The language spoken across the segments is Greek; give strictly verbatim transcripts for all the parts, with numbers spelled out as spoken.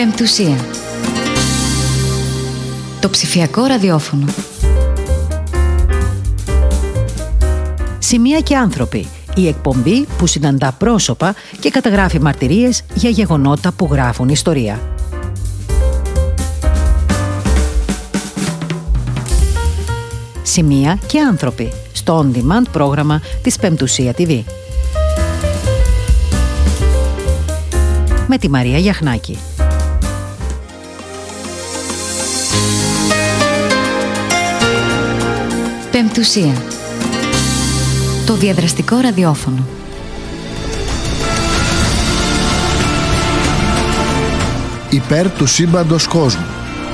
Πεμπτουσία. Το ψηφιακό ραδιόφωνο. Σημεία και άνθρωποι. Η εκπομπή που συναντά πρόσωπα και καταγράφει μαρτυρίες για γεγονότα που γράφουν ιστορία. Σημεία και άνθρωποι. Στο on-demand πρόγραμμα της Πεμπτουσία τι βι. Με τη Μαρία Γιαχνάκη. Πεμπτουσία. Το διαδραστικό ραδιόφωνο. Υπέρ του σύμπαντος κόσμου.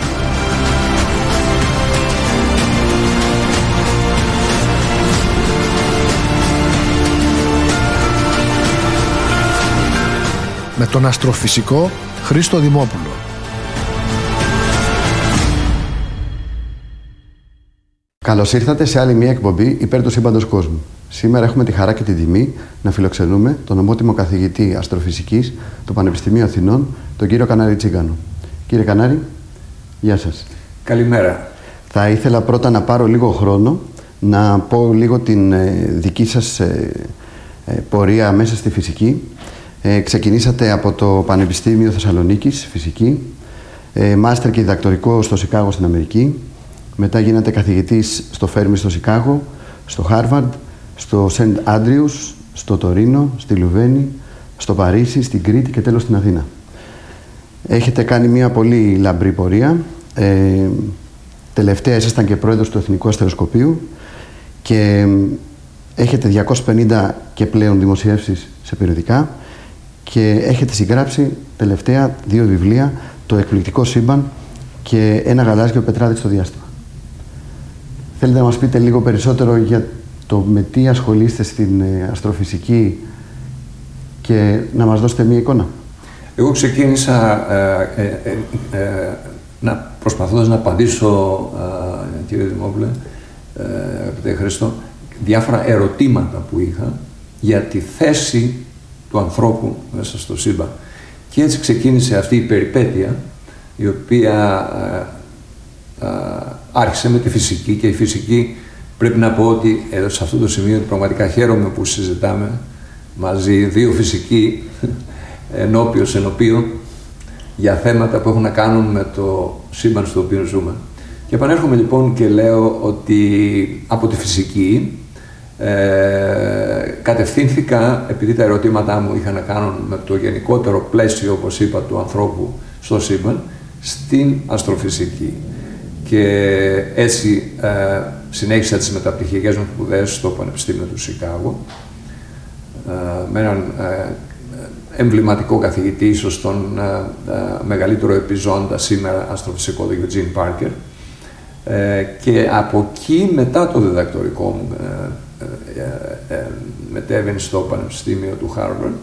Με τον αστροφυσικό Χρήστο Δημόπουλο. Καλώς ήρθατε σε άλλη μια εκπομπή Υπέρ του σύμπαντος κόσμου. Σήμερα έχουμε τη χαρά και τη τιμή να φιλοξενούμε τον ομότιμο καθηγητή αστροφυσικής του Πανεπιστημίου Αθηνών, τον κύριο Κανάρη Τσίγκανο. Κύριε Κανάρη, γεια σας. Καλημέρα. Θα ήθελα πρώτα να πάρω λίγο χρόνο να πω λίγο την ε, δική σας ε, ε, πορεία μέσα στη φυσική. Ε, ξεκινήσατε από το Πανεπιστήμιο Θεσσαλονίκης, φυσική, ε, μάστερ και διδακτορικό στο Σικάγο στην Αμερική. Μετά γίνατε καθηγητής στο Φέρμι στο Σικάγο, στο Χάρβαρντ, στο Σεντ Άντριους, στο Τωρίνο, στη Λουβένη, στο Παρίσι, στην Κρήτη και τέλος στην Αθήνα. Έχετε κάνει μια πολύ λαμπρή πορεία. Ε, τελευταία ήσασταν και πρόεδρος του Εθνικού Αστεροσκοπείου και έχετε διακόσιες πενήντα και πλέον δημοσιεύσεις σε περιοδικά και έχετε συγγράψει τελευταία δύο βιβλία, Το εκπληκτικό σύμπαν και Ένα γαλάζιο πετράδι στο διάστημα. Θέλετε να μας πείτε λίγο περισσότερο για το με τι ασχολείστε στην αστροφυσική και να μας δώσετε μία εικόνα? Εγώ ξεκίνησα ε, ε, ε, ε, να προσπαθώντας να απαντήσω, ε, κύριε Δημόπουλε, ε, αγαπητέ Χρήστο, διάφορα ερωτήματα που είχα για τη θέση του ανθρώπου μέσα στο σύμπαν. Και έτσι ξεκίνησε αυτή η περιπέτεια, η οποία ε, ε, άρχισε με τη φυσική, και η φυσική πρέπει να πω ότι εδώ σε αυτό το σημείο πραγματικά χαίρομαι που συζητάμε μαζί δύο φυσικοί ενώπιος ενωπίων για θέματα που έχουν να κάνουν με το σύμπαν στο οποίο ζούμε. Και επανέρχομαι λοιπόν και λέω ότι από τη φυσική ε, κατευθύνθηκα, επειδή τα ερωτήματά μου είχαν να κάνουν με το γενικότερο πλαίσιο, όπως είπα, του ανθρώπου στο σύμπαν, στην αστροφυσική. Και έτσι ε, συνέχισα τις μεταπτυχιακές μου σπουδές στο Πανεπιστήμιο του Σικάγο ε, με έναν ε, εμβληματικό καθηγητή, ίσως τον ε, ε, μεγαλύτερο επιζώντα σήμερα αστροφυσικό, τον Eugene Parker, ε, και από εκεί μετά το διδακτορικό μου ε, ε, ε, μετέβαινε στο Πανεπιστήμιο του Χάρβαρντ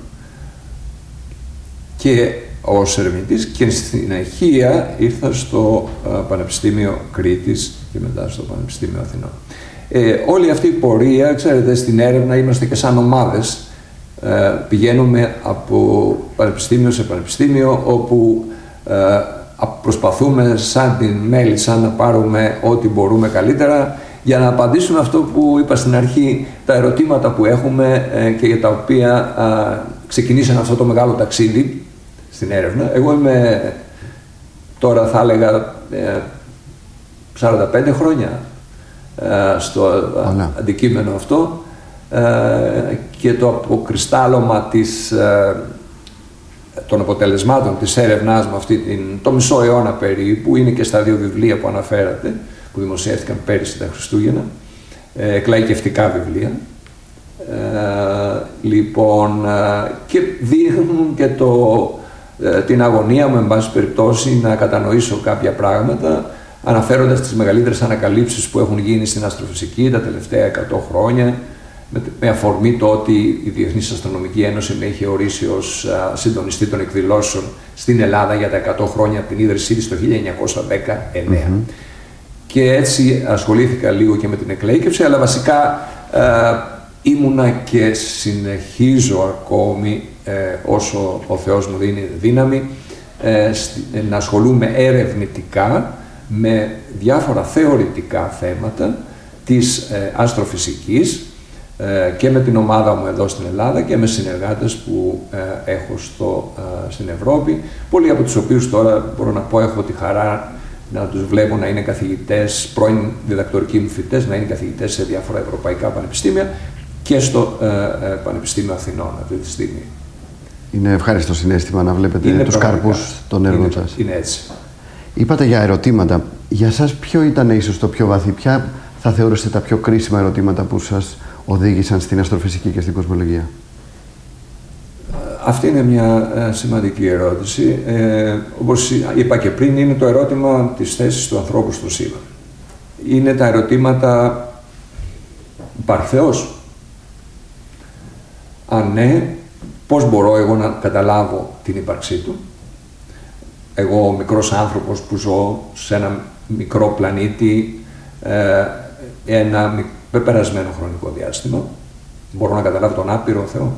και ως ερευνητής, και στη συνεχεία ήρθα στο uh, Πανεπιστήμιο Κρήτης και μετά στο Πανεπιστήμιο Αθηνών. Ε, όλη αυτή η πορεία, ξέρετε, στην έρευνα είμαστε και σαν ομάδες. Ε, πηγαίνουμε από πανεπιστήμιο σε πανεπιστήμιο, όπου ε, προσπαθούμε σαν την μέλισσα να πάρουμε ό,τι μπορούμε καλύτερα για να απαντήσουμε αυτό που είπα στην αρχή, τα ερωτήματα που έχουμε ε, και για τα οποία ε, ξεκινήσαμε αυτό το μεγάλο ταξίδι στην έρευνα. Εγώ είμαι τώρα, θα έλεγα, σαράντα πέντε χρόνια στο Ολά. αντικείμενο αυτό, και το αποκριστάλλωμα της, των αποτελεσμάτων της έρευνάς μου αυτή την, το μισό αιώνα περίπου, είναι και στα δύο βιβλία που αναφέρατε, που δημοσιεύτηκαν πέρυσι τα Χριστούγεννα, εκλαϊκευτικά βιβλία. Ε, λοιπόν, και δείχνουν και το την αγωνία μου, εν πάση περιπτώσει, να κατανοήσω κάποια πράγματα, αναφέροντας τις μεγαλύτερες ανακαλύψεις που έχουν γίνει στην αστροφυσική τα τελευταία εκατό χρόνια, με, με αφορμή το ότι η Διεθνής Αστρονομική Ένωση με είχε ορίσει ως α, συντονιστή των εκδηλώσεων στην Ελλάδα για τα εκατό χρόνια από την ίδρυσή της το χίλια εννιακόσια δεκαεννέα. Mm-hmm. Και έτσι ασχολήθηκα λίγο και με την εκλαίκευση, αλλά βασικά α, ήμουνα και συνεχίζω ακόμη, ε, όσο ο Θεός μου δίνει δύναμη, ε, να ασχολούμαι ερευνητικά με διάφορα θεωρητικά θέματα της ε, αστροφυσικής ε, και με την ομάδα μου εδώ στην Ελλάδα και με συνεργάτες που ε, έχω στο, ε, στην Ευρώπη, πολλοί από τους οποίους τώρα μπορώ να πω έχω τη χαρά να τους βλέπω να είναι καθηγητές, πρώην διδακτορικοί μου φοιτητές, να είναι καθηγητές σε διάφορα ευρωπαϊκά πανεπιστήμια και στο ε, ε, Πανεπιστήμιο Αθηνών αυτή τη στιγμή. Είναι ευχάριστο συναίσθημα να βλέπετε είναι τους καρπούς των έργων σας. Είναι έτσι. Είπατε για ερωτήματα. Για σας ποιο ήταν ίσως το πιο βαθύ, ποια θα θεωρούσατε τα πιο κρίσιμα ερωτήματα που σας οδήγησαν στην αστροφυσική και στην κοσμολογία? Αυτή είναι μια ε, σημαντική ερώτηση. Ε, όπως είπα και πριν, είναι το ερώτημα της θέσης του ανθρώπου στο σύμπαν. Είναι τα ερωτήματα, υπάρχει Θεός? Αν ναι, πώς μπορώ εγώ να καταλάβω την ύπαρξή του? Εγώ, ο μικρός άνθρωπος που ζω σε ένα μικρό πλανήτη, ε, ένα πεπερασμένο χρονικό διάστημα, μπορώ να καταλάβω τον άπειρο Θεό?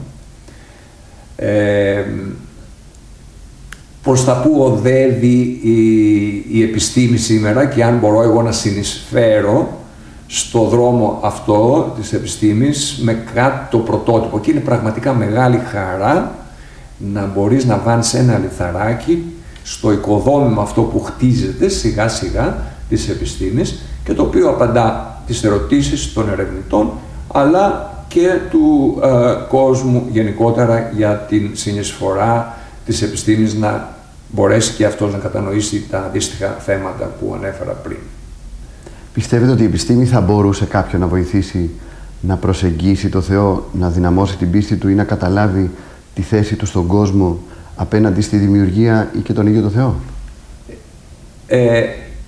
Ε, προς τα που οδεύει η, η επιστήμη σήμερα και αν μπορώ εγώ να συνεισφέρω στο δρόμο αυτό της επιστήμης με κάτι το πρωτότυπο. Και είναι πραγματικά μεγάλη χαρά να μπορείς να βάλεις ένα λιθαράκι στο οικοδόμημα αυτό που χτίζεται σιγά σιγά της επιστήμης και το οποίο απαντά τις ερωτήσεις των ερευνητών αλλά και του ε, κόσμου γενικότερα για την συνεισφορά της επιστήμης να μπορέσει και αυτός να κατανοήσει τα αντίστοιχα θέματα που ανέφερα πριν. Πιστεύετε ότι η επιστήμη θα μπορούσε κάποιον να βοηθήσει να προσεγγίσει το Θεό, να δυναμώσει την πίστη του ή να καταλάβει τη θέση του στον κόσμο απέναντι στη δημιουργία ή και τον ίδιο το Θεό? Ε,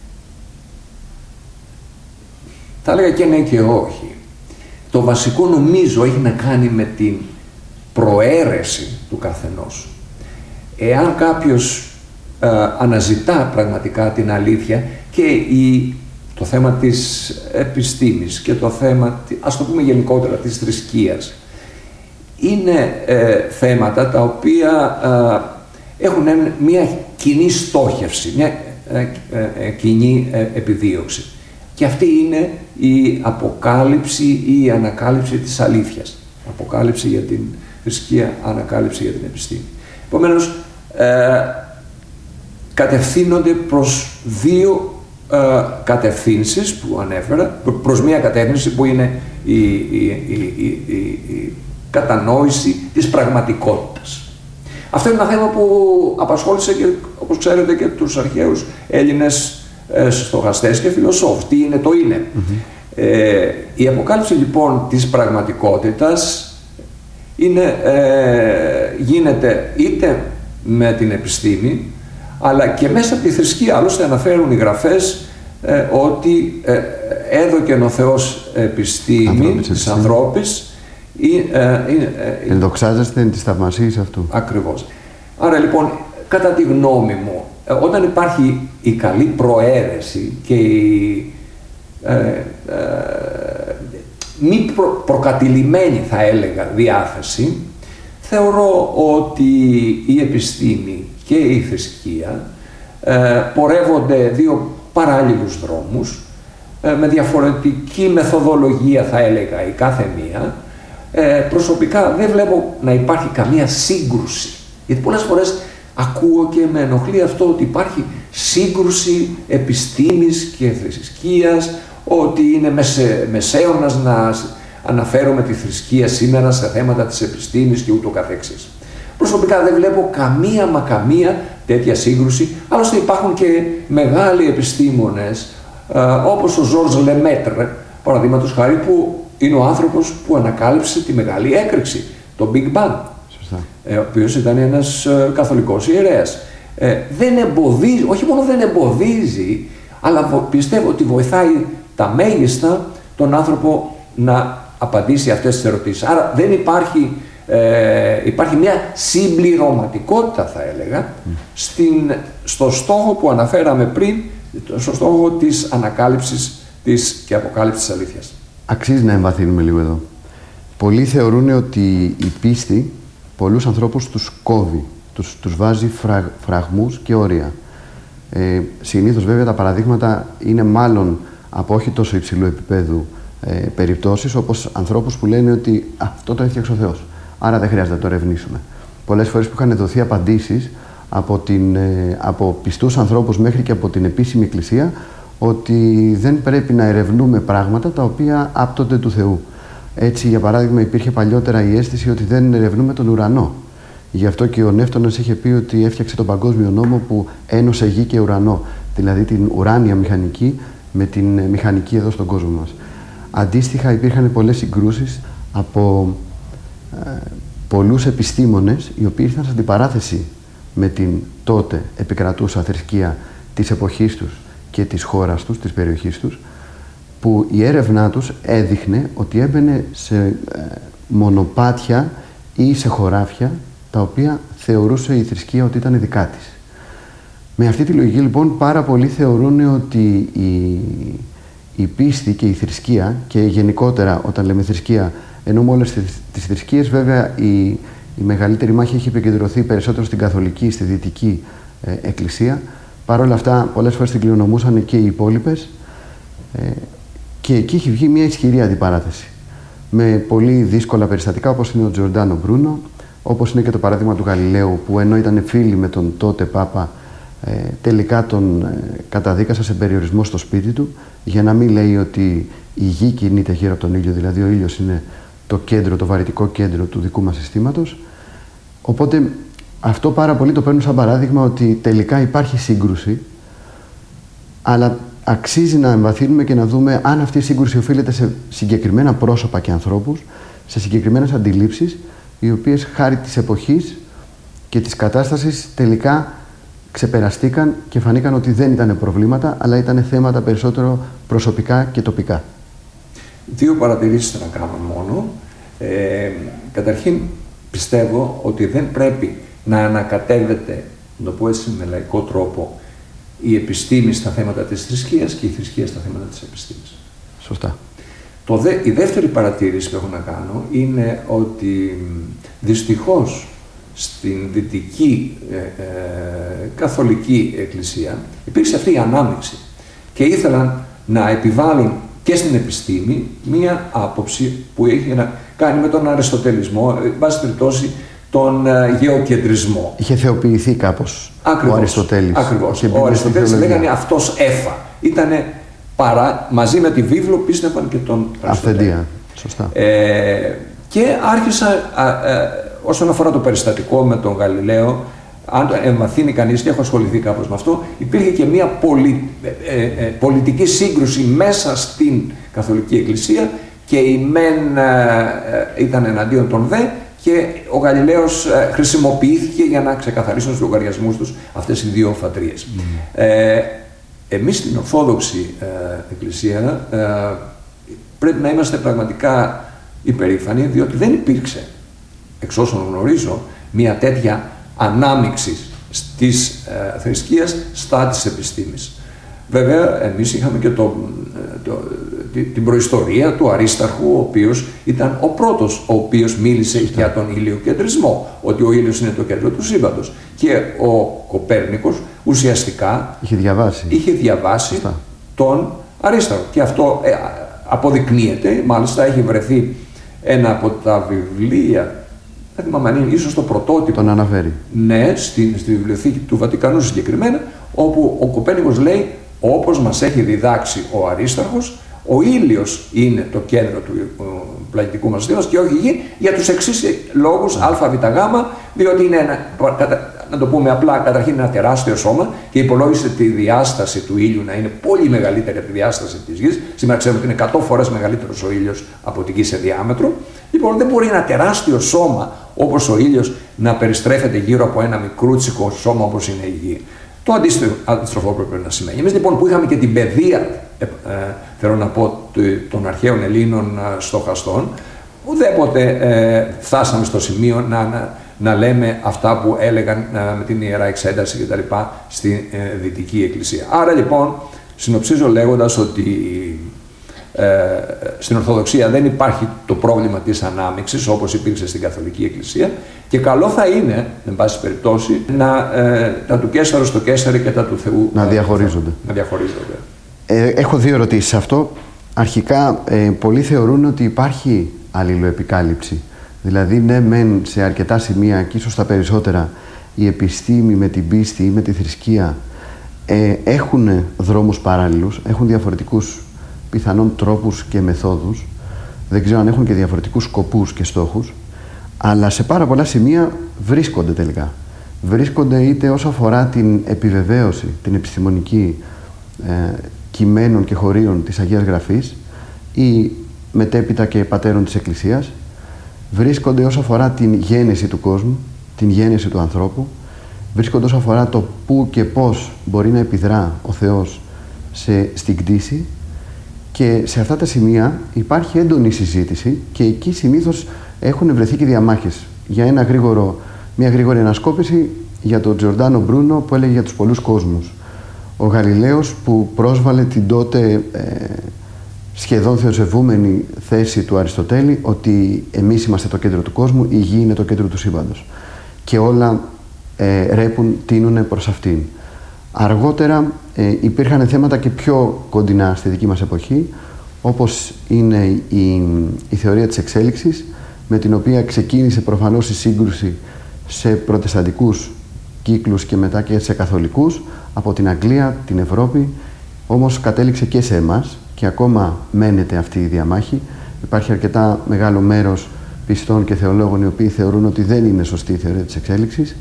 θα έλεγα και ναι και όχι. Το βασικό νομίζω έχει να κάνει με την προαίρεση του καθενός. Εάν κάποιος ε, αναζητά πραγματικά την αλήθεια και η, το θέμα της επιστήμης και το θέμα, ας το πούμε γενικότερα, της θρησκείας, είναι ε, θέματα τα οποία ε, έχουν μια κοινή στόχευση, μια ε, ε, κοινή ε, επιδίωξη. Και αυτή είναι η αποκάλυψη ή η ανακάλυψη της αλήθειας. Αποκάλυψη για την θρησκεία, ανακάλυψη για την επιστήμη. Επομένως, ε, κατευθύνονται προς δύο ε, κατευθύνσεις που ανέφερα, προς μία κατεύθυνση που είναι η, η, η, η, η, η κατανόηση της πραγματικότητας. Αυτό είναι ένα θέμα που απασχόλησε και, όπως ξέρετε, και τους αρχαίους Έλληνες στοχαστές και φιλοσόφους. Τι είναι το είναι. Mm-hmm. Ε, η αποκάλυψη λοιπόν της πραγματικότητας είναι, ε, γίνεται είτε με την επιστήμη αλλά και μέσα από τη θρησκεία. Άλλωστε αναφέρουν οι γραφές ε, ότι ε, έδωκεν ο Θεός επιστήμη της ανθρώπης. Ε, ε, ε, Ενδοξάζεστε της θαυμασίας αυτού. Ακριβώς. Άρα λοιπόν, κατά τη γνώμη μου, όταν υπάρχει η καλή προαίρεση και η ε, ε, μη προ, προκατηλημένη, θα έλεγα, διάθεση, θεωρώ ότι η επιστήμη και η θρησκεία ε, πορεύονται δύο παράλληλους δρόμους ε, με διαφορετική μεθοδολογία, θα έλεγα, η κάθε μία. Ε, προσωπικά δεν βλέπω να υπάρχει καμία σύγκρουση, γιατί πολλές φορές ακούω και με ενοχλεί αυτό ότι υπάρχει σύγκρουση επιστήμης και θρησκείας, ότι είναι μεσε, μεσαίωνας να αναφέρομαι τη θρησκεία σήμερα σε θέματα της επιστήμης και ούτω καθεξής. Προσωπικά δεν βλέπω καμία μα καμία τέτοια σύγκρουση, άλλωστε υπάρχουν και μεγάλοι επιστήμονες ε, όπως ο Ζορζ Λεμέτρ, παραδείγματος χάρη, που είναι ο άνθρωπος που ανακάλυψε τη μεγάλη έκρηξη, το Big Bang. Ε, ο οποίος ήταν ένας ε, καθολικός ιερέας. Ε, δεν εμποδίζει, όχι μόνο δεν εμποδίζει, αλλά βο, πιστεύω ότι βοηθάει τα μέγιστα τον άνθρωπο να απαντήσει αυτές τις ερωτήσεις. Άρα δεν υπάρχει, ε, υπάρχει μια συμπληρωματικότητα, θα έλεγα, mm. στην, στο στόχο που αναφέραμε πριν, στο στόχο της ανακάλυψης της και αποκάλυψης της αλήθειας. Αξίζει να εμβαθύνουμε λίγο εδώ. Πολλοί θεωρούν ότι η πίστη πολλούς ανθρώπους τους κόβει. τους, τους βάζει φραγ, φραγμούς και όρια. Ε, συνήθως βέβαια τα παραδείγματα είναι μάλλον από όχι τόσο υψηλού επίπεδου ε, περιπτώσεις, όπως ανθρώπους που λένε ότι αυτό το έφτιαξε ο Θεός, άρα δεν χρειάζεται να το ερευνήσουμε. Πολλές φορές που είχαν δοθεί απαντήσεις από, την, ε, από πιστούς ανθρώπους μέχρι και από την επίσημη Εκκλησία ότι δεν πρέπει να ερευνούμε πράγματα τα οποία άπτονται του Θεού. Έτσι, για παράδειγμα, υπήρχε παλιότερα η αίσθηση ότι δεν ερευνούμε τον ουρανό. Γι' αυτό και ο Νεύτωνας είχε πει ότι έφτιαξε τον παγκόσμιο νόμο που ένωσε γη και ουρανό, δηλαδή την ουράνια μηχανική με την μηχανική εδώ στον κόσμο μας. Αντίστοιχα, υπήρχαν πολλές συγκρούσεις από ε, πολλούς επιστήμονες οι οποίοι ήρθαν σε αντιπαράθεση με την τότε επικρατούσα θρησκεία της εποχής τους και της χώρας τους, της περιοχής τους, που η έρευνά τους έδειχνε ότι έμπαινε σε ε, μονοπάτια ή σε χωράφια τα οποία θεωρούσε η θρησκεία ότι ήταν δικά της. Με αυτή τη λογική λοιπόν πάρα πολλοί θεωρούν ότι η, η πίστη και η θρησκεία, και γενικότερα όταν λέμε θρησκεία εννοούμε όλες τις, τις θρησκείες, βέβαια η, η μεγαλύτερη μάχη έχει επικεντρωθεί περισσότερο στην καθολική, στη δυτική ε, εκκλησία. Παρ' όλα αυτά πολλές φορές την κληρονομούσαν και οι υπόλοιπες ε, και εκεί έχει βγει μια ισχυρή αντιπαράθεση με πολύ δύσκολα περιστατικά, όπως είναι ο Τζορντάνο Μπρούνο, όπως είναι και το παράδειγμα του Γαλιλαίου, που ενώ ήταν φίλοι με τον τότε Πάπα, ε, τελικά τον ε, καταδίκασα σε περιορισμό στο σπίτι του, για να μην λέει ότι η γη κινείται γύρω από τον ήλιο, δηλαδή ο ήλιος είναι το κέντρο, το βαρυτικό κέντρο του δικού μας συστήματος. Οπότε αυτό πάρα πολύ το παίρνουν σαν παράδειγμα ότι τελικά υπάρχει σύγκρουση, αλλά αξίζει να εμβαθύνουμε και να δούμε αν αυτή η σύγκρουση οφείλεται σε συγκεκριμένα πρόσωπα και ανθρώπους, σε συγκεκριμένες αντιλήψεις, οι οποίες χάρη της εποχής και της κατάστασης τελικά ξεπεραστήκαν και φανήκαν ότι δεν ήταν προβλήματα, αλλά ήταν θέματα περισσότερο προσωπικά και τοπικά. Δύο παρατηρήσεις να κάνω μόνο. Ε, καταρχήν, πιστεύω ότι δεν πρέπει να ανακατεύεται, να το πω έτσι με λαϊκό τρόπο, η επιστήμη στα θέματα της θρησκείας και η θρησκεία στα θέματα της επιστήμης. Σωστά. Το δε, η δεύτερη παρατήρηση που έχω να κάνω είναι ότι δυστυχώς στην δυτική ε, ε, καθολική εκκλησία υπήρξε αυτή η ανάμειξη και ήθελαν να επιβάλλουν και στην επιστήμη μία άποψη που έχει να κάνει με τον αριστοτελισμό, εν πάση περιπτώσει τον uh, γεωκεντρισμό. Είχε θεοποιηθεί κάπως ο Αριστοτέλης. Ακριβώς. Ο Αριστοτέλης λέγανε αυτός έφα. Ήτανε παρά, μαζί με τη βίβλο πίστευαν και τον Αριστοτέλη. Αυθεντία. Σωστά. Ε, και άρχισα, α, α, όσον αφορά το περιστατικό με τον Γαλιλαίο, αν το εμβαθύνει κανείς και έχω ασχοληθεί κάπως με αυτό, υπήρχε και μια πολι, ε, ε, πολιτική σύγκρουση μέσα στην Καθολική Εκκλησία και οι μεν ε, ε, ήταν εναντίον των δε, και ο Γαλιλαίος ε, χρησιμοποιήθηκε για να ξεκαθαρίσουν στους λογαριασμούς τους αυτές οι δύο φατρίες. Mm. Ε, εμείς στην Ορθόδοξη ε, Εκκλησία ε, πρέπει να είμαστε πραγματικά υπερήφανοι, διότι δεν υπήρξε, εξ όσων γνωρίζω, μια τέτοια ανάμειξη της ε, θρησκείας στα της επιστήμης. Βέβαια, εμείς είχαμε και το, το, την προϊστορία του Αρίσταρχου, ο οποίος ήταν ο πρώτος ο οποίος μίλησε για τον ηλιοκεντρισμό, ότι ο ήλιος είναι το κέντρο του σύμπαντος. Και ο Κοπέρνικος ουσιαστικά είχε διαβάσει, είχε διαβάσει τον Αρίσταρχο. Και αυτό ε, αποδεικνύεται, μάλιστα έχει βρεθεί ένα από τα βιβλία, δεν θυμάμαι αν είναι ίσως το πρωτότυπο. Τον αναφέρει. Ναι, στη, στη βιβλιοθήκη του Βατικανού συγκεκριμένα, όπου ο Κοπέρνικος λέει, όπως μας έχει διδάξει ο Αρίσταρχος, ο ήλιος είναι το κέντρο του πλανητικού μας συστήματος και όχι η γη, για τους εξής λόγους, α, β, γ, διότι είναι ένα, να το πούμε απλά, καταρχήν ένα τεράστιο σώμα και υπολόγισε τη διάσταση του ήλιου να είναι πολύ μεγαλύτερη από τη διάσταση της γης. Σήμερα ξέρουμε ότι είναι εκατό φορές μεγαλύτερος ο ήλιος από την γη σε διάμετρο. Λοιπόν, δεν μπορεί ένα τεράστιο σώμα όπως ο ήλιος να περιστρέφεται γύρω από ένα μικρούτσικο σώμα όπως είναι η γη. Το αντίστροφο πρέπει να σημαίνει. Εμείς λοιπόν που είχαμε και την παιδεία, ε, ε, θέλω να πω, των αρχαίων Ελλήνων ε, στοχαστών, ουδέποτε ε, φτάσαμε στο σημείο να, να, να λέμε αυτά που έλεγαν ε, με την Ιερά Εξένταση κτλ. Στη ε, Δυτική Εκκλησία. Άρα λοιπόν, συνοψίζω λέγοντας ότι Ε, στην Ορθοδοξία δεν υπάρχει το πρόβλημα της ανάμειξης όπως υπήρξε στην Καθολική Εκκλησία και καλό θα είναι, εν πάση περιπτώσει, να, ε, τα του Καίσαρου στο Καίσαρι και τα του Θεού να διαχωρίζονται. Να διαχωρίζονται. Ε, έχω δύο ερωτήσεις σε αυτό. Αρχικά, ε, πολλοί θεωρούν ότι υπάρχει αλληλοεπικάλυψη. Δηλαδή, ναι, μεν σε αρκετά σημεία και ίσως τα περισσότερα, η επιστήμη με την πίστη ή με τη θρησκεία ε, έχουν δρόμους παράλληλους, έχουν διαφορετικούς πιθανόν τρόπους και μεθόδους, δεν ξέρω αν έχουν και διαφορετικούς σκοπούς και στόχους, αλλά σε πάρα πολλά σημεία βρίσκονται τελικά. Βρίσκονται είτε όσο αφορά την επιβεβαίωση, την επιστημονική ε, κειμένων και χωρίων της Αγίας Γραφής ή μετέπειτα και πατέρων της Εκκλησίας, βρίσκονται όσο αφορά την γέννηση του κόσμου, την γέννηση του ανθρώπου, βρίσκονται όσο αφορά το πού και πώς μπορεί να επιδρά ο Θεός σε, στην κτήση. Και σε αυτά τα σημεία υπάρχει έντονη συζήτηση και εκεί συνήθως έχουν βρεθεί και διαμάχες. Για ένα γρήγορο, μια γρήγορη ανασκόπηση για τον Τζορντάνο Μπρούνο που έλεγε για τους πολλούς κόσμους. Ο Γαλιλαίος που πρόσβαλε την τότε ε, σχεδόν θεοσεβούμενη θέση του Αριστοτέλη ότι εμείς είμαστε το κέντρο του κόσμου, η γη είναι το κέντρο του σύμπαντος. Και όλα ε, ρέπουν, τείνουν προς αυτήν. Αργότερα ε, υπήρχαν θέματα και πιο κοντινά στη δική μας εποχή, όπως είναι η, η θεωρία της εξέλιξης, με την οποία ξεκίνησε προφανώς η σύγκρουση σε προτεσταντικούς κύκλους και μετά και σε καθολικούς, από την Αγγλία, την Ευρώπη, όμως κατέληξε και σε εμάς και ακόμα μένεται αυτή η διαμάχη. Υπάρχει αρκετά μεγάλο μέρος πιστών και θεολόγων οι οποίοι θεωρούν ότι δεν είναι σωστή η θεωρία της εξέλιξης.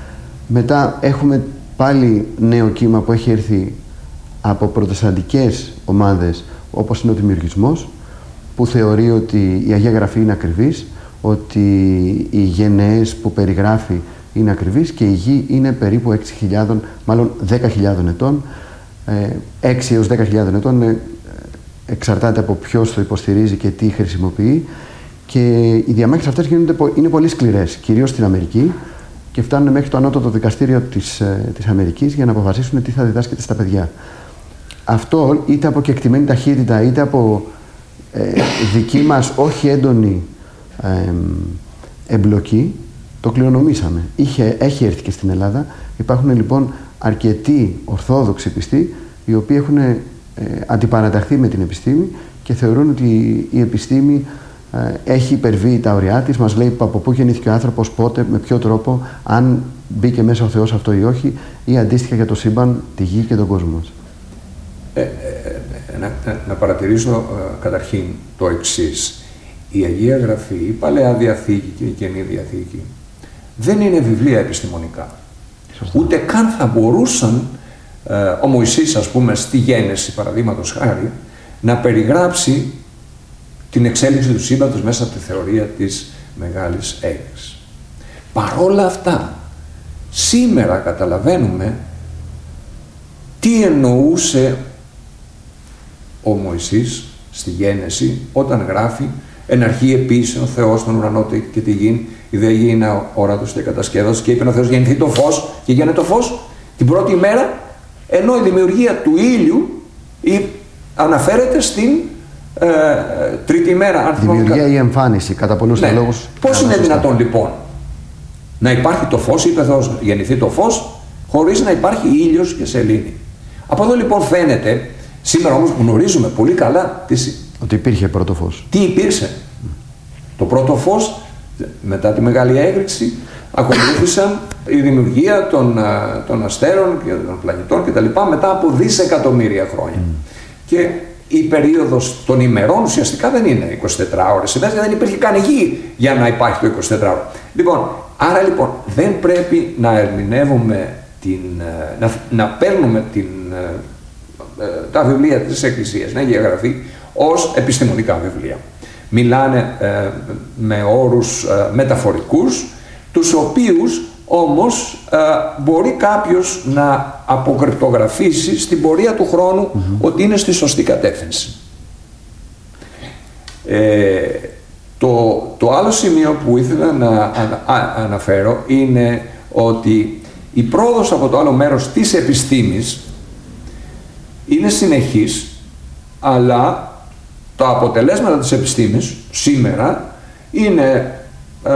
Μετά έχουμε πάλι νέο κύμα που έχει έρθει από προτεσταντικές ομάδες όπως είναι ο δημιουργισμός, που θεωρεί ότι η Αγία Γραφή είναι ακριβής, ότι οι γενναίες που περιγράφει είναι ακριβείς και η γη είναι περίπου έξι χιλιάδες, μάλλον δέκα χιλιάδες ετών, έξι έως δέκα χιλιάδες ετών, εξαρτάται από ποιος το υποστηρίζει και τι χρησιμοποιεί, και οι διαμάχες αυτές γίνονται, είναι πολύ σκληρές, κυρίως στην Αμερική, και φτάνουν μέχρι το ανώτατο δικαστήριο της, της Αμερικής για να αποφασίσουν τι θα διδάσκεται στα παιδιά. Αυτό είτε από κεκτημένη ταχύτητα είτε από ε, δική μας όχι έντονη ε, εμπλοκή το κληρονομήσαμε. Είχε, έχει έρθει και στην Ελλάδα. Υπάρχουν λοιπόν αρκετοί ορθόδοξοι πιστοί οι οποίοι έχουν ε, αντιπαραταχθεί με την επιστήμη και θεωρούν ότι η επιστήμη ε, έχει υπερβεί τα ωριά της, μας λέει από πού γεννήθηκε ο άνθρωπος, πότε, με ποιο τρόπο, αν μπήκε μέσα ο Θεός αυτό ή όχι, ή αντίστοιχα για το σύμπαν, τη γη και τον κόσμο μας. Ε, ε, να, να παρατηρήσω ε, καταρχήν το εξής. Η Αγία Γραφή, η Παλαιά Διαθήκη και η Καινή Διαθήκη δεν είναι βιβλία επιστημονικά. Σωστά. Ούτε καν θα μπορούσαν ε, ο Μωυσής, ας πούμε, στη Γένεση, παραδείγματος χάρη, να περιγράψει την εξέλιξη του σύμπαντος μέσα από τη θεωρία της Μεγάλης Έκρηξης. Παρόλα αυτά, σήμερα καταλαβαίνουμε τι εννοούσε ο Μωυσής στη Γένεση όταν γράφει «Εν αρχή επίησε ο Θεός τον ουρανό και τη γη, η δε γη είναι όρατος και κατασκεύαστος και είπε ο Θεός γεννηθεί το φως και γίνεται το φως την πρώτη μέρα», ενώ η δημιουργία του ήλιου η, αναφέρεται στην ε, τρίτη μέρα. Δημιουργία ή εμφάνιση, κατά πολλούς ναι. λόγους. Πώς είναι δυνατόν λοιπόν να υπάρχει το φως, είπε ο Θεός γεννηθεί το φως, χωρίς να υπάρχει ήλιος και σελήνη. Από εδώ λοιπόν φαίνεται, σήμερα όμως γνωρίζουμε πολύ καλά τι, ότι υπήρχε πρώτο φως. Τι υπήρξε. Mm. Το πρώτο φως, μετά τη Μεγάλη Έκρηξη, ακολούθησαν η δημιουργία των, των αστέρων και των πλανητών κτλ. Μετά από δισεκατομμύρια χρόνια. Mm. Και η περίοδος των ημερών ουσιαστικά δεν είναι εικοσιτέσσερις ώρες. Δεν υπήρχε καν γη για να υπάρχει το εικοσιτέσσερις ώρο. Λοιπόν, άρα λοιπόν δεν πρέπει να ερμηνεύουμε την, να, να παίρνουμε την, τα βιβλία της Εκκλησίας, την Αγία Γραφή, ως επιστημονικά βιβλία. Μιλάνε ε, με όρους ε, μεταφορικούς, τους οποίους όμως ε, μπορεί κάποιος να αποκρυπτογραφήσει στην πορεία του χρόνου mm-hmm. ότι είναι στη σωστή κατεύθυνση. Ε, το, το άλλο σημείο που ήθελα να ανα, α, αναφέρω είναι ότι η πρόοδος από το άλλο μέρος της επιστήμης είναι συνεχής, αλλά τα αποτελέσματα της επιστήμης σήμερα είναι ε,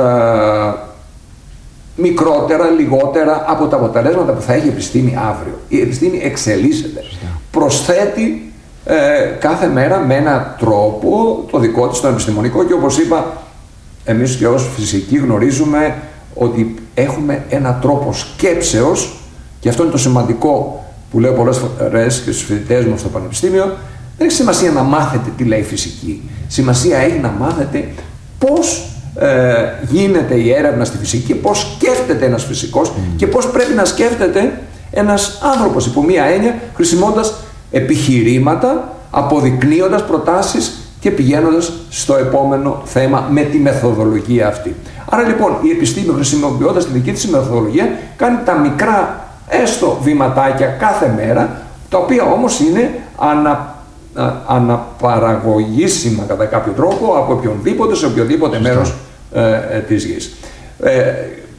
μικρότερα, λιγότερα από τα αποτελέσματα που θα έχει η επιστήμη αύριο. Η επιστήμη εξελίσσεται. Προσθέτει ε, κάθε μέρα με έναν τρόπο το δικό της, το επιστημονικό, και όπως είπα, εμείς και ως φυσικοί γνωρίζουμε ότι έχουμε έναν τρόπο σκέψεως, και αυτό είναι το σημαντικό που λέω πολλές φορές και στους φοιτητές μου στο πανεπιστήμιο. Δεν έχει σημασία να μάθετε τι λέει η φυσική. Σημασία έχει να μάθετε πώς ε, γίνεται η έρευνα στη φυσική, πώς σκέφτεται ένας φυσικός mm. και πώς πρέπει να σκέφτεται ένας άνθρωπος υπό μία έννοια, χρησιμοποιώντας επιχειρήματα, αποδεικνύοντας προτάσεις και πηγαίνοντας στο επόμενο θέμα με τη μεθοδολογία αυτή. Άρα λοιπόν η επιστήμη, χρησιμοποιώντας τη δική της μεθοδολογία, κάνει τα μικρά έστω βηματάκια κάθε μέρα, τα οποία όμως είναι ανα, α, αναπαραγωγήσιμα κατά κάποιο τρόπο από οποιονδήποτε σε οποιοδήποτε Σωστά. μέρος ε, ε, της γης. Ε, ε,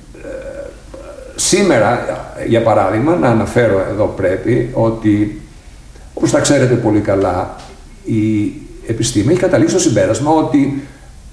σήμερα, για παράδειγμα, να αναφέρω εδώ πρέπει ότι, όπως τα ξέρετε πολύ καλά, η επιστήμη έχει καταλήξει στο συμπέρασμα ότι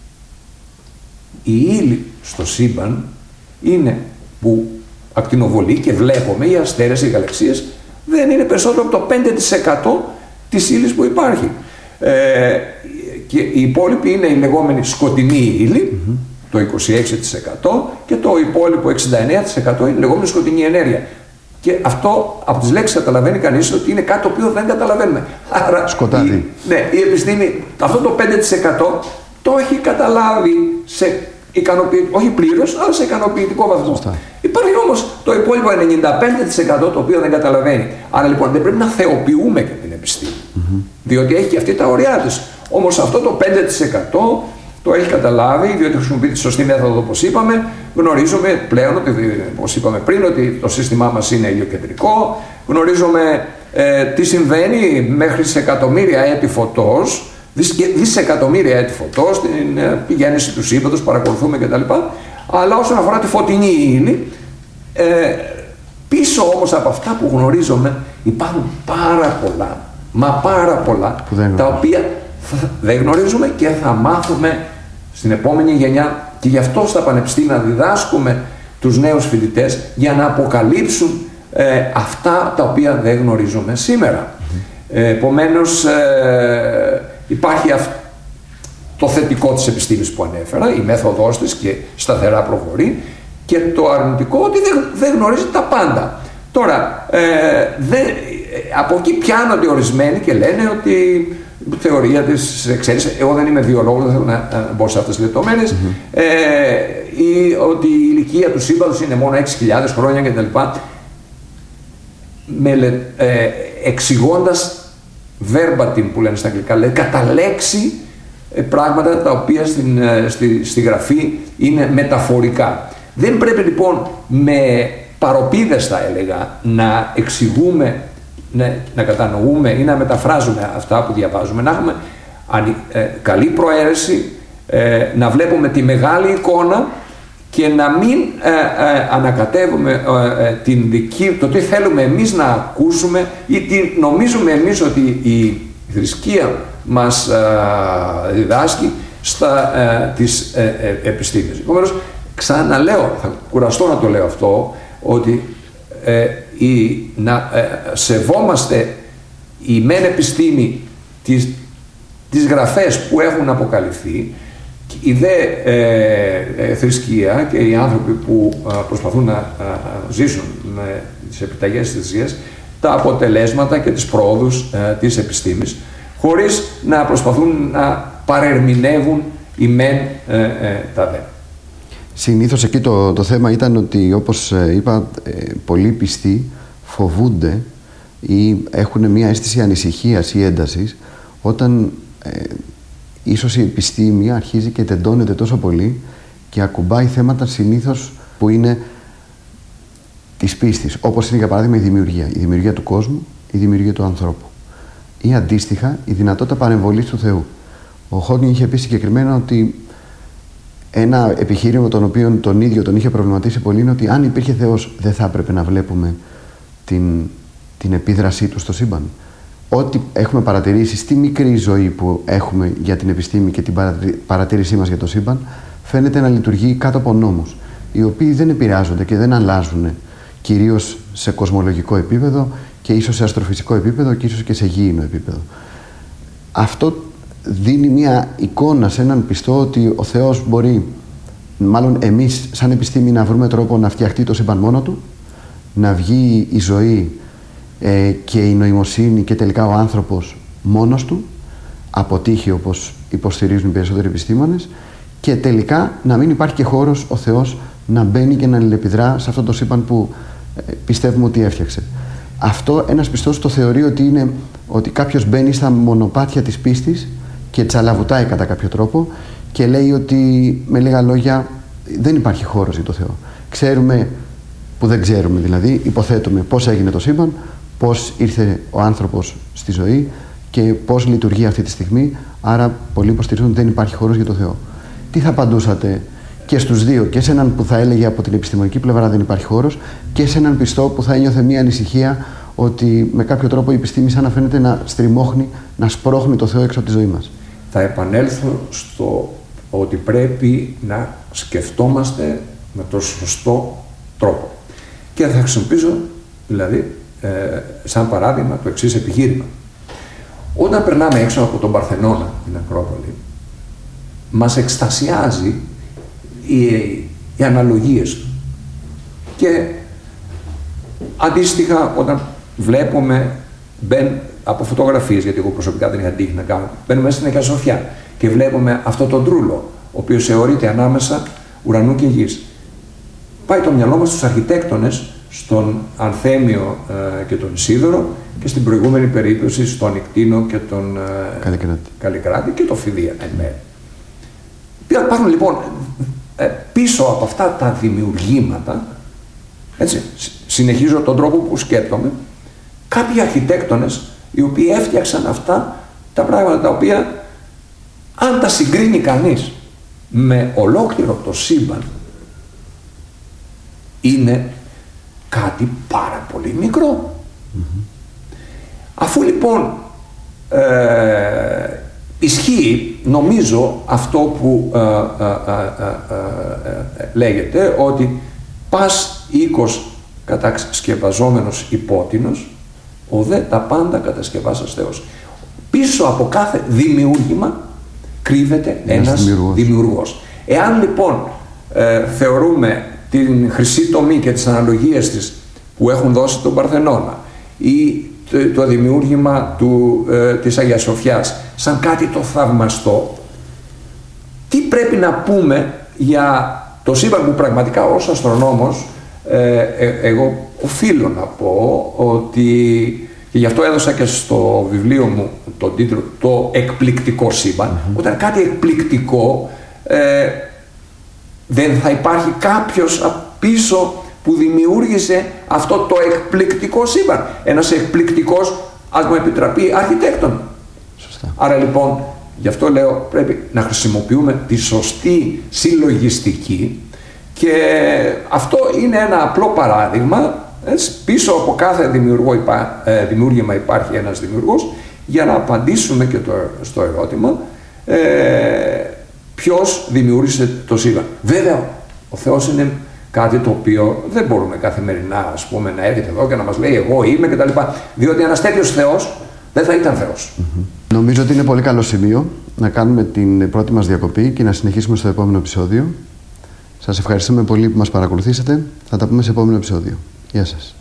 η ύλη στο σύμπαν είναι που ακτινοβολεί και βλέπουμε, οι αστέρες, οι γαλαξίες, δεν είναι περισσότερο από το πέντε τοις εκατό της ύλης που υπάρχει. Ε, και η υπόλοιπη είναι η λεγόμενη σκοτεινή ύλη, mm-hmm. το είκοσι έξι τοις εκατό, και το υπόλοιπο εξήντα εννέα τοις εκατό είναι η λεγόμενη σκοτεινή ενέργεια. Και αυτό από τις λέξεις καταλαβαίνει κανείς ότι είναι κάτι το οποίο δεν καταλαβαίνουμε. Άρα σκοτάδι. Η, ναι, η επιστήμη αυτό το πέντε τοις εκατό το έχει καταλάβει σε ικανοποιητικό, όχι πλήρως, αλλά σε ικανοποιητικό βαθμό. Σωστά. Υπάρχει όμως το υπόλοιπο ενενήντα πέντε τοις εκατό το οποίο δεν καταλαβαίνει. Άρα λοιπόν δεν πρέπει να θεοποιούμε και την επιστήμη. Mm-hmm. Διότι έχει και αυτή τα ωριά της. Όμως αυτό το πέντε τοις εκατό το έχει καταλάβει, διότι χρησιμοποιεί τη σωστή μέθοδο, όπως είπαμε. Γνωρίζουμε πλέον, ότι, όπως είπαμε πριν, ότι το σύστημά μας είναι ηλιοκεντρικό. Γνωρίζουμε ε, τι συμβαίνει μέχρι σε εκατομμύρια έτη φωτός, δισεκατομμύρια έτη φωτός, την ε, γέννηση του σύμπαντος, παρακολουθούμε κτλ. Αλλά όσον αφορά τη φωτεινή ύλη, ε, πίσω όμως από αυτά που γνωρίζουμε υπάρχουν πάρα πολλά, μα πάρα πολλά, τα οποία θα, δεν γνωρίζουμε και θα μάθουμε στην επόμενη γενιά, και γι' αυτό στα πανεπιστήμια διδάσκουμε τους νέους φοιτητές για να αποκαλύψουν ε, αυτά τα οποία δεν γνωρίζουμε σήμερα. Mm-hmm. ε, επομένως ε, υπάρχει αυτό το θετικό της επιστήμης που ανέφερα, η μέθοδός της και σταθερά προχωρεί, και το αρνητικό ότι δεν, δεν γνωρίζει τα πάντα. Τώρα, ε, δεν, από εκεί πιάνονται ορισμένοι και λένε ότι η θεωρία της εξέλιξης, εγώ δεν είμαι βιολόγος, δεν θέλω να μπω σε αυτές τις λεπτομέρειες, mm-hmm. ε, ή ότι η ηλικία του σύμπαντος είναι μόνο έξι χιλιάδες χρόνια κτλ. Μελε, ε, εξηγώντας verbatim που λένε στα αγγλικά, λέει κατά λέξη ε, πράγματα τα οποία στην, ε, στη, στη γραφή είναι μεταφορικά. Δεν πρέπει λοιπόν με παροπίδες, θα έλεγα, να εξηγούμε, να, να κατανοούμε ή να μεταφράζουμε αυτά που διαβάζουμε, να έχουμε ε, καλή προαίρεση, ε, να βλέπουμε τη μεγάλη εικόνα και να μην ε, ε, ανακατεύουμε ε, ε, την δική, το τι θέλουμε εμείς να ακούσουμε ή τι νομίζουμε εμείς ότι η θρησκεία μας ε, διδάσκει στα ε, της ε, ε, επιστήμης. Επομένως, ξαναλέω, θα κουραστώ να το λέω αυτό, ότι ε, η, να ε, σεβόμαστε η μεν επιστήμη, τις, τις γραφές που έχουν αποκαλυφθεί, η δε ε, ε, θρησκεία και οι άνθρωποι που ε, προσπαθούν να ε, ζήσουν με τις επιταγές της θρησκείας τα αποτελέσματα και τις πρόοδους ε, της επιστήμης, χωρίς να προσπαθούν να παρερμηνεύουν οι μεν ε, ε, τα δε. Συνήθως εκεί το, το θέμα ήταν ότι, όπως είπα, ε, πολλοί πιστοί φοβούνται ή έχουν μια αίσθηση ανησυχίας ή έντασης όταν ε, ίσως η επιστήμη αρχίζει και τεντώνεται τόσο πολύ και ακουμπάει θέματα συνήθως που είναι της πίστης, όπως είναι για παράδειγμα η δημιουργία, η δημιουργία του κόσμου, η δημιουργία του ανθρώπου ή αντίστοιχα η δυνατότητα παρεμβολής του Θεού. Ο Χόκινγκ είχε πει συγκεκριμένα ότι ένα επιχείρημα τον οποίο τον ίδιο τον είχε προβληματίσει πολύ είναι ότι αν υπήρχε Θεός δεν θα έπρεπε να βλέπουμε την, την επίδρασή του στο σύμπαν. ό,τι έχουμε παρατηρήσει στη μικρή ζωή που έχουμε για την επιστήμη και την παρατήρησή μας για το σύμπαν, φαίνεται να λειτουργεί κάτω από νόμους, οι οποίοι δεν επηρεάζονται και δεν αλλάζουν, κυρίως σε κοσμολογικό επίπεδο και ίσως σε αστροφυσικό επίπεδο και ίσως και σε γήινο επίπεδο. Αυτό δίνει μια εικόνα σε έναν πιστό ότι ο Θεός μπορεί, μάλλον εμείς σαν επιστήμη, να βρούμε τρόπο να φτιαχτεί το σύμπαν μόνο του, να βγει η ζωή ε, και η νοημοσύνη και τελικά ο άνθρωπος μόνος του, από τύχη όπως υποστηρίζουν οι περισσότεροι επιστήμονες, και τελικά να μην υπάρχει και χώρος ο Θεός να μπαίνει και να αλληλεπιδρά σε αυτό το σύμπαν που ε, πιστεύουμε ότι έφτιαξε. Αυτό ένας πιστός το θεωρεί ότι είναι ότι κάποιος μπαίνει στα μονοπάτια της πίστης και τσαλαβουτάει κατά κάποιο τρόπο και λέει ότι, με λίγα λόγια, δεν υπάρχει χώρος για το Θεό. Ξέρουμε που δεν ξέρουμε, δηλαδή υποθέτουμε πώς έγινε το σύμπαν, πώς ήρθε ο άνθρωπος στη ζωή και πώς λειτουργεί αυτή τη στιγμή, άρα πολλοί υποστηρίζουν ότι δεν υπάρχει χώρος για το Θεό. Τι θα απαντούσατε και στους δύο, και σε έναν που θα έλεγε από την επιστημονική πλευρά δεν υπάρχει χώρος, και σε έναν πιστό που θα ένιωθε μια ανησυχία ότι με κάποιο τρόπο η επιστήμη σαν να φαίνεται να στριμώχνει, να σπρώχνει το Θεό έξω από τη ζωή μας? Θα επανέλθω στο ότι πρέπει να σκεφτόμαστε με τον σωστό τρόπο. Και θα χρησιμοποιήσω, δηλαδή, ε, σαν παράδειγμα, το εξής επιχείρημα. Όταν περνάμε έξω από τον Παρθενώνα, την Ακρόπολη, μας εκστασιάζει οι, οι αναλογίες του. Και αντίστοιχα, όταν βλέπουμε, μπεν, από φωτογραφίες, γιατί εγώ προσωπικά δεν είχα τύχει να κάνω, μπαίνουμε στην Αγία Σοφιά και βλέπουμε αυτό τον τρούλο, ο οποίος θεωρείται ανάμεσα ουρανού και γης. Πάει το μυαλό μας στους αρχιτέκτονες, στον Ανθέμιο ε, και τον Ισίδωρο, και στην προηγούμενη περίπτωση στον Ικτίνο και τον ε, Καλλικράτη. Καλλικράτη και το Φιδία εν μέρει. Υπάρχουν λοιπόν ε, πίσω από αυτά τα δημιουργήματα, έτσι, συνεχίζω τον τρόπο που σκέπτομαι, κάποιοι αρχιτέκτονες οι οποίοι έφτιαξαν αυτά τα πράγματα τα οποία, αν τα συγκρίνει κανείς με ολόκληρο το σύμπαν, είναι κάτι πάρα πολύ μικρό. Mm-hmm. Αφού λοιπόν ε, ισχύει, νομίζω, αυτό που ε, ε, ε, ε, ε, λέγεται, ότι πας οίκος κατασκευαζόμενος υπότινος, ο δε τα πάντα κατασκευάσας Θεός. Πίσω από κάθε δημιούργημα κρύβεται ένας, ένας δημιουργός. δημιουργός. Εάν λοιπόν ε, θεωρούμε την χρυσή τομή και τις αναλογίες της που έχουν δώσει τον Παρθενώνα ή το, το δημιούργημα του, ε, της Αγίας Σοφιάς σαν κάτι το θαυμαστό, τι πρέπει να πούμε για το σύμπαν που πραγματικά ως αστρονόμος ε, ε, εγώ οφείλω να πω ότι, και γι' αυτό έδωσα και στο βιβλίο μου τον τίτλο «Το εκπληκτικό σύμπαν», mm-hmm. όταν κάτι εκπληκτικό ε, δεν θα υπάρχει κάποιος πίσω που δημιούργησε αυτό το εκπληκτικό σύμπαν. Ένας εκπληκτικός, ας μου επιτραπεί, αρχιτέκτον. Σωστά. Άρα λοιπόν, γι' αυτό λέω, πρέπει να χρησιμοποιούμε τη σωστή συλλογιστική, και αυτό είναι ένα απλό παράδειγμα. Έτσι, πίσω από κάθε δημιουργό υπά, ε, δημιούργημα υπάρχει ένας δημιουργός, για να απαντήσουμε και το, στο ερώτημα ε, ποιος δημιούργησε το σύμπαν. Βέβαια, ο Θεός είναι κάτι το οποίο δεν μπορούμε καθημερινά, ας πούμε, να έρχεται εδώ και να μας λέει εγώ είμαι κτλ. Διότι ένας τέτοιος Θεός δεν θα ήταν Θεός. Mm-hmm. Νομίζω ότι είναι πολύ καλό σημείο να κάνουμε την πρώτη μας διακοπή και να συνεχίσουμε στο επόμενο επεισόδιο. Σας ευχαριστούμε πολύ που μας παρακολουθήσατε. Θα τα πούμε σε επόμενο επεισόδιο. Γεια σας.